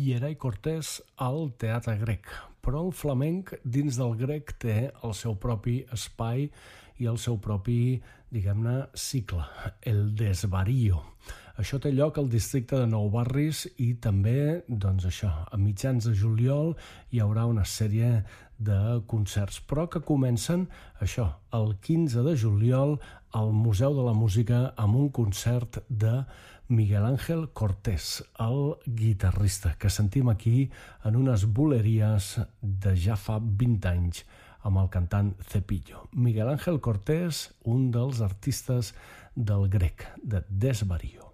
Yeray Cortés al teatre grec, però el flamenc dins del grec té el seu propi espai i el seu propi, diguem-ne, cicle, el desvarío. Això té lloc al districte de Nou Barris i també, doncs això, a mitjans de juliol hi haurà una sèrie de concerts, però que comencen, això, el 15 de juliol al Museu de la Música amb un concert de Miguel Ángel Cortés, el guitarrista, que sentim aquí en unes buleries de ja fa 20 anys amb el cantant Cepillo. Miguel Ángel Cortés, un dels artistes del grec, de Desvarío.